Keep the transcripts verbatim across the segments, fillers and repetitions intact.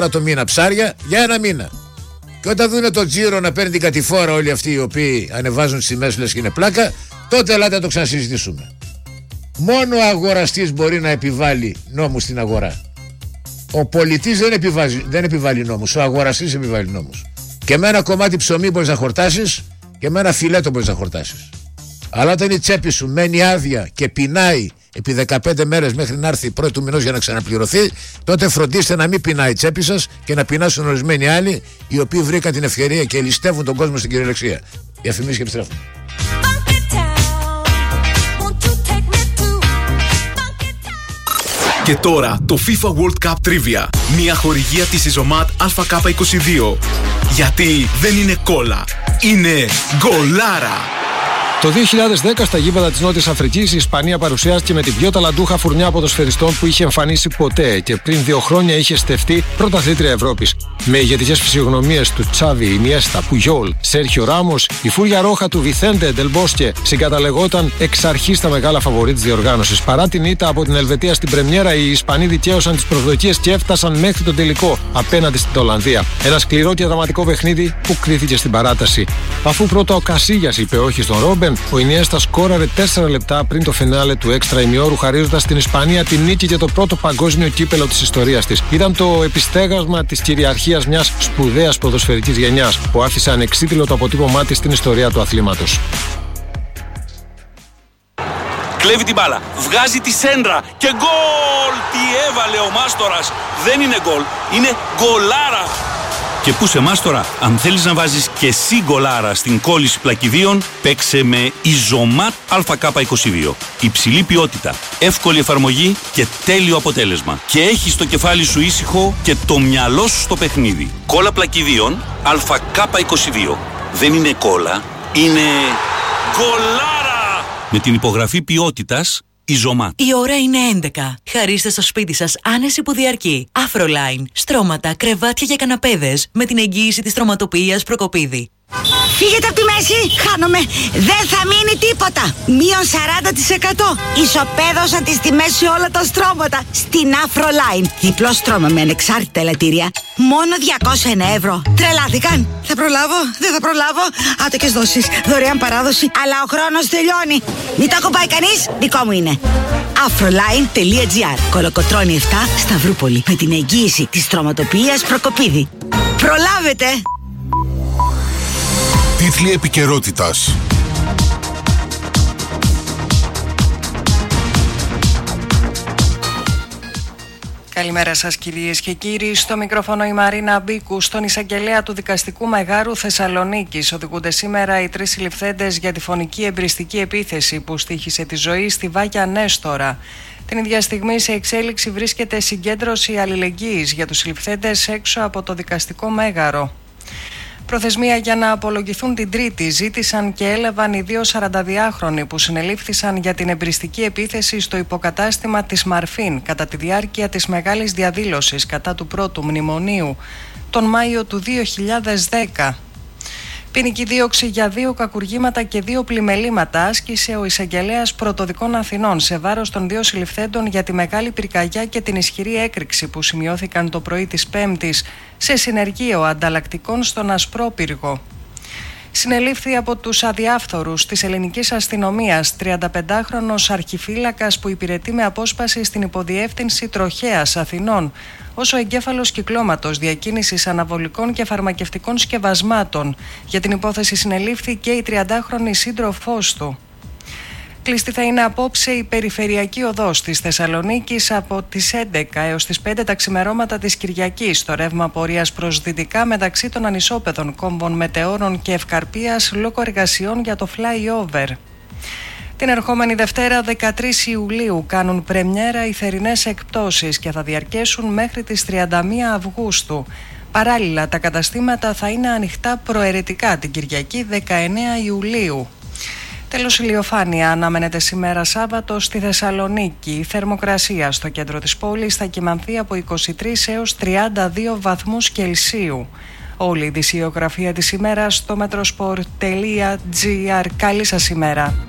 το μήνα ψάρια για ένα μήνα. Και όταν δούνε το τζίρο να παίρνει την κατηφόρα όλοι αυτοί οι οποίοι ανεβάζουν τις τιμές λες και είναι πλάκα, τότε ελάτε να το ξανασυζητήσουμε. Μόνο ο αγοραστής μπορεί να επιβάλλει νόμους στην αγορά. Ο πολιτής δεν επιβάλλει, δεν επιβάλλει νόμους, ο αγοραστής επιβάλλει νόμους. Και με ένα κομμάτι ψωμί μπορείς να χορτάσεις και με ένα φιλέτο μπορείς να χορτάσεις. Αλλά όταν η τσέπη σου μένει άδεια και πεινάει επί δεκαπέντε μέρες μέχρι να έρθει η πρώτη του μηνός για να ξαναπληρωθεί, τότε φροντίστε να μην πεινάει η τσέπη σας και να πεινάσουν ορισμένοι άλλοι οι οποίοι βρήκαν την ευκαιρία και ληστεύουν τον κόσμο στην κυριολεξία. Διαφημίσεις και επιστρέφουμε. Και τώρα το FIFA World Cup Trivia. Μια χορηγία της Ιζωμάτ Α Κ είκοσι δύο. Γιατί δεν είναι κόλλα, είναι γκολάρα. Το δύο χιλιάδες δέκα στα γήπεδα της Νότιας Αφρικής η Ισπανία παρουσιάστηκε με την πιο ταλαντούχα φουρνιά ποδοσφαιριστών που είχε εμφανίσει ποτέ και πριν δύο χρόνια είχε στεφτεί πρωταθλήτρια Ευρώπης. Με ηγετικές φυσιογνωμίες του Τσάβι, Ινιέστα, Πουγιόλ, Σέρχιο Ράμος, η φούρια ρόχα του Βιθέντε Ντελμπόσκε συγκαταλεγόταν εξ αρχής τα μεγάλα φαβορί της διοργάνωσης. Παρά την ήττα από την Ελβετία στην πρεμιέρα, οι Ισπανοί δικαίωσαν τις προσδοκίες και έφτασαν μέχρι τον τελικό απέναντι στην Ολλανδία. Ένα σκληρό και δραματικό παιχνίδι που κρίθηκε στην παράταση. Αφού πρώτα ο Κασίγιας είπε όχι στον Ρόμπεν, ο Ινιέστα σκόραρε τέσσερα λεπτά πριν το φινάλε του έξτρα ημιώρου, χαρίζοντας στην Ισπανία την νίκη για το πρώτο παγκόσμιο κύπελο της ιστορίας της. Ήταν το επιστέγασμα της κυριαρχίας μιας σπουδαίας ποδοσφαιρικής γενιάς που άφησε ανεξίτηλο το αποτύπωμά της στην ιστορία του αθλήματος. Κλέβει την μπάλα, βγάζει τη σέντρα και γκολ! Τι έβαλε ο Μάστορας! Δεν είναι γκολ, είναι γκολάρα! Και πού σε Μάστορα, αν θέλεις να βάζεις και εσύ γκολάρα στην κόλληση πλακιδίων, παίξε με Ιζωμάτ Α Κ είκοσι δύο. Υψηλή ποιότητα, εύκολη εφαρμογή και τέλειο αποτέλεσμα. Και έχεις το κεφάλι σου ήσυχο και το μυαλό σου στο παιχνίδι. Κόλλα πλακιδίων Α Κ είκοσι δύο. Δεν είναι κόλλα, είναι γκολάρα! Με την υπογραφή ποιότητας Ιζωμάτ. Η ώρα είναι έντεκα. Χαρίστε στο σπίτι σας άνεση που διαρκεί. Afroline. Στρώματα, κρεβάτια και καναπέδες με την εγγύηση της στρωματοποιίας Προκοπίδη. Φύγετε από τη μέση, χάνομαι. Δεν θα μείνει τίποτα. Μείον σαράντα τοις εκατό. Ισοπαίδωσαν τις τιμές σε όλα τα στρώματα. Στην Afroline. Διπλό στρώμα με ανεξάρτητα ελαττήρια. Μόνο διακόσια ένα ευρώ. Τρελάθηκαν. Θα προλάβω, δεν θα προλάβω. Άτοκες δόσεις, δωρεάν παράδοση. Αλλά ο χρόνος τελειώνει. Μην το ακουμπάει κανείς, δικό μου είναι. Afroline.gr. Κολοκοτρώνη επτά, Σταυρούπολη. Με την εγγύηση της στρωματοποιίας Προκοπίδη. Προλάβετε. Τίτλοι επικαιρότητας. Καλημέρα σας κυρίες και κύριοι. Στο μικρόφωνο η Μαρίνα Μπίκου. Στον εισαγγελέα του Δικαστικού Μεγάρου Θεσσαλονίκης οδηγούνται σήμερα οι τρεις συλληφθέντες για τη φωνική εμπριστική επίθεση που στοίχησε τη ζωή στη Βάγια Νέστορα. Την ίδια στιγμή σε εξέλιξη βρίσκεται συγκέντρωση αλληλεγγύης για τους συλληφθέντες έξω από το Δικαστικό Μέγαρο. Προθεσμία για να απολογηθούν την Τρίτη ζήτησαν και έλαβαν οι δύο σαρανταδυάχρονοι που συνελήφθησαν για την εμπριστική επίθεση στο υποκατάστημα της Μαρφίν κατά τη διάρκεια της μεγάλης διαδήλωσης κατά του πρώτου μνημονίου τον Μάιο του δύο χιλιάδες δέκα. Ποινική δίωξη για δύο κακουργήματα και δύο πλημελήματα άσκησε ο εισαγγελέας Πρωτοδικών Αθηνών σε βάρος των δύο συλληφθέντων για τη μεγάλη πυρκαγιά και την ισχυρή έκρηξη που σημειώθηκαν το πρωί της Πέμπτης σε συνεργείο ανταλλακτικών στον Ασπρόπυργο. Συνελήφθη από τους αδιάφθορους της ελληνικής αστυνομίας τριανταπεντάχρονος αρχιφύλακας που υπηρετεί με απόσπαση στην υποδιεύθυνση Τροχέας Αθηνών ως ο εγκέφαλος κυκλώματος διακίνησης αναβολικών και φαρμακευτικών σκευασμάτων. Για την υπόθεση συνελήφθη και η τριαντάχρονη σύντροφός του. Κλειστή θα είναι απόψε η περιφερειακή οδός της Θεσσαλονίκης από τις έντεκα έως τις πέντε τα ξημερώματα της Κυριακής στο ρεύμα πορείας προς δυτικά μεταξύ των ανισόπεδων κόμβων Μετεώρων και Ευκαρπίας λόγω εργασιών για το flyover. Την ερχόμενη Δευτέρα δεκατρείς Ιουλίου κάνουν πρεμιέρα οι θερινές εκπτώσεις και θα διαρκέσουν μέχρι τις τριάντα μία Αυγούστου. Παράλληλα τα καταστήματα θα είναι ανοιχτά προαιρετικά την Κυριακή δεκαεννέα Ιουλίου. Τέλος, ηλιοφάνεια αναμένεται σήμερα Σάββατο στη Θεσσαλονίκη. Η θερμοκρασία στο κέντρο της πόλης θα κυμανθεί από είκοσι τρεις έως τριάντα δύο βαθμούς Κελσίου. Όλη η ειδησιογραφία της ημέρας στο metrosport τελεία gr. Καλή σας ημέρα.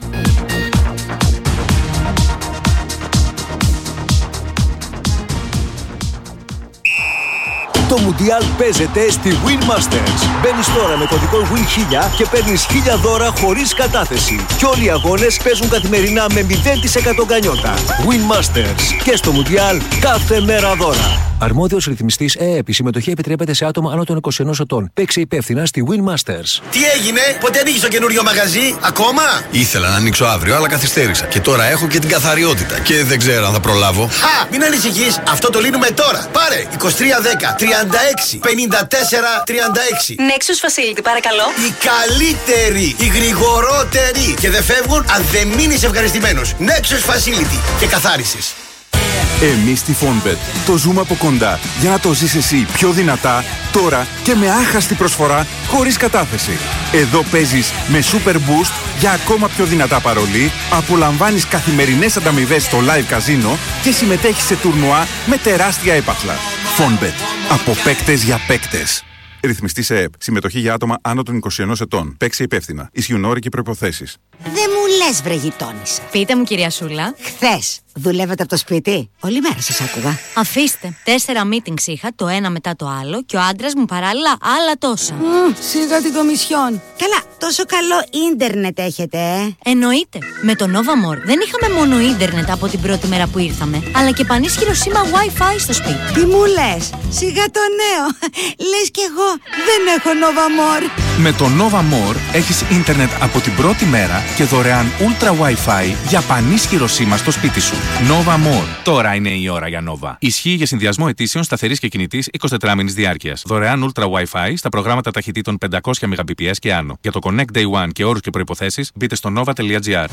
Το Μουντιάλ παίζεται στη Win Masters. Μπαίνεις τώρα με κωδικό Win χίλια και παίρνεις χίλια δώρα χωρίς κατάθεση. Και όλοι οι αγώνες παίζουν καθημερινά με μηδέν τοις εκατό γκανιότα. Win Masters. Και στο Μουντιάλ κάθε μέρα δώρα. Αρμόδιος ρυθμιστής ΕΕΠ. Η συμμετοχή επιτρέπεται σε άτομα άνω των είκοσι ενός ετών. Παίξε υπεύθυνα στη Win Masters. Τι έγινε, πότε ανοίγεις το καινούριο μαγαζί, ακόμα? Ήθελα να ανοίξω αύριο, αλλά καθυστέρησα. Και τώρα έχω και την καθαριότητα. Και δεν ξέρω αν θα προλάβω. Χα! Μην ανησυχείς, αυτό το λύνουμε τώρα. Πάρε είκοσι τρία δέκα τριάντα έξι πενήντα τέσσερα τριάντα έξι. Nexus Facility, παρακαλώ. Η καλύτερη, η γρηγορότερη. Και δεν φεύγουν αν δεν μείνεις ευχαριστημένος. Nexus Facility και καθάρισης. Εμείς στη Fonbet το ζούμε από κοντά για να το ζεις εσύ πιο δυνατά, τώρα και με άχαστη προσφορά χωρίς κατάθεση. Εδώ παίζεις με Super Boost για ακόμα πιο δυνατά παρολί, απολαμβάνεις καθημερινές ανταμοιβές στο live καζίνο και συμμετέχεις σε τουρνουά με τεράστια έπαθλα. Fonbet. Από παίκτες για παίκτες. Ρυθμιστής ΕΕΠ. Συμμετοχή για άτομα άνω των είκοσι ενός ετών. Παίξε υπεύθυνα. Ισχύουν όροι και προϋποθέσεις. Δεν μου λες, βρε γειτόνισσα. Πείτε μου, κυρία Σούλα. Χθες δουλεύατε από το σπίτι? Όλη μέρα σας άκουγα. Αφήστε. Τέσσερα meetings είχα, το ένα μετά το άλλο, και ο άντρας μου παράλληλα άλλα τόσα. Mm, σιγά την κομισιόν. Καλά, τόσο καλό ίντερνετ έχετε, ε. Εννοείται. Με το Nova More δεν είχαμε μόνο ίντερνετ από την πρώτη μέρα που ήρθαμε, αλλά και πανίσχυρο σήμα Wi-Fi στο σπίτι. Τι μου λες? Σιγά το νέο. Λες κι εγώ δεν έχω Nova More. Με το Nova More έχεις ίντερνετ από την πρώτη μέρα και δωρεάν Ultra Wi-Fi για πανίσχυρο σήμα στο σπίτι σου. Nova More. Τώρα είναι η ώρα για Nova. Ισχύει για συνδυασμό ετήσεων σταθερής και κινητής εικοσιτετράμηνης διάρκειας. Δωρεάν Ultra Wi-Fi στα προγράμματα ταχυτήτων πεντακόσια Mbps και άνω. Για το Connect Day One και όρους και προϋποθέσεις μπείτε στο nova.gr.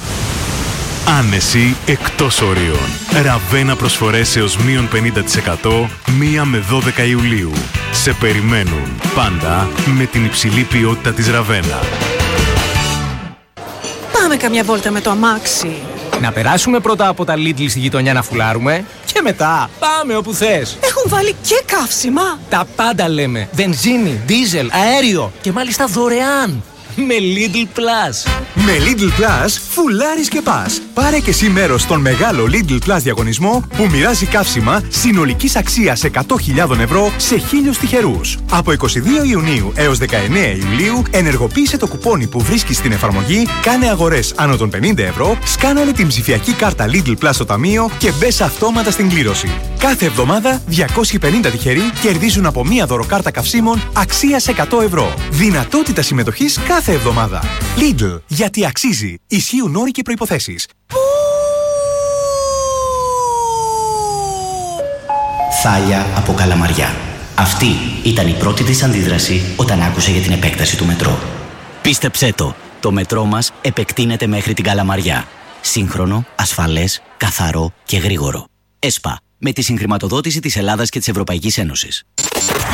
Άνεση εκτός ορίων. Ραβένα προσφορές έως μείον πενήντα τοις εκατό μία με δώδεκα Ιουλίου. Σε περιμένουν πάντα με την υψηλή ποιότητα της Ραβένα. Πάμε καμιά βόλτα με το αμάξι. Να περάσουμε πρώτα από τα Lidl στη γειτονιά να φουλάρουμε και μετά πάμε όπου θες. Έχουν βάλει και καύσιμα. Τα πάντα λέμε. Βενζίνη, δίζελ, αέριο και μάλιστα δωρεάν. Με Lidl Plus. Με Lidl Plus φουλάρεις και πας. Πάρε και εσύ μέρος στον μεγάλο Lidl Plus διαγωνισμό που μοιράζει καύσιμα συνολικής αξίας εκατό χιλιάδες ευρώ σε χίλιους τυχερούς. Από εικοστή δεύτερη Ιουνίου έως δεκαεννέα Ιουλίου ενεργοποίησε το κουπόνι που βρίσκεις στην εφαρμογή, κάνε αγορές άνω των πενήντα ευρώ, σκάναρε την ψηφιακή κάρτα Lidl Plus στο ταμείο και μπες αυτόματα στην κλήρωση. Κάθε εβδομάδα διακόσιοι πενήντα τυχεροί κερδίζουν από μία δωροκάρτα καυσίμων αξίας εκατό ευρώ. Δυνατότητα συμμετοχής κάθε εβδομάδα. Lidl, γιατί αξίζει. Ισχύουν όροι και προϋποθέσεις. Θάλια από Καλαμαριά. Αυτή ήταν η πρώτη της αντίδραση όταν άκουσε για την επέκταση του μετρό. Πίστεψέ το, το μετρό μας επεκτείνεται μέχρι την Καλαμαριά. Σύγχρονο, ασφαλές, καθαρό και γρήγορο. ΕΣΠΑ, με τη συγχρηματοδότηση της Ελλάδας και της Ευρωπαϊκής Ένωσης.